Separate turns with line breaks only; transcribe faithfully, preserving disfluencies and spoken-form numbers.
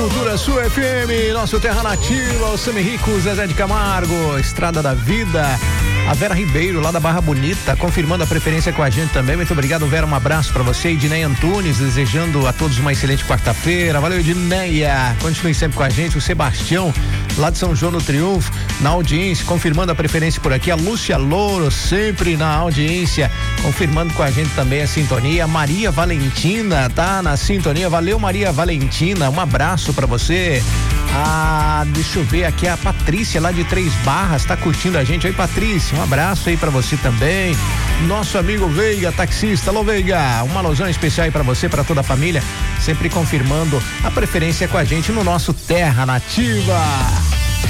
Cultura Sul F M, nosso Terra Nativa, o Sami Rico, Zezé de Camargo, Estrada da Vida, a Vera Ribeiro, lá da Barra Bonita, confirmando a preferência com a gente também. Muito obrigado, Vera, um abraço pra você. Edneia Antunes, desejando a todos uma excelente quarta-feira. Valeu, Edneia, continue sempre com a gente. O Sebastião, lá de São João do Triunfo, na audiência, confirmando a preferência por aqui. A Lúcia Louro, sempre na audiência, confirmando com a gente também a sintonia. Maria Valentina, tá na sintonia. Valeu, Maria Valentina, um abraço pra você. Ah, deixa eu ver aqui, a Patrícia lá de Três Barras tá curtindo a gente. Oi, Patrícia, um abraço aí pra você também. Nosso amigo Veiga, taxista. Alô, Veiga, uma alusão especial aí pra você, pra toda a família, sempre confirmando a preferência com a gente no nosso Terra Nativa.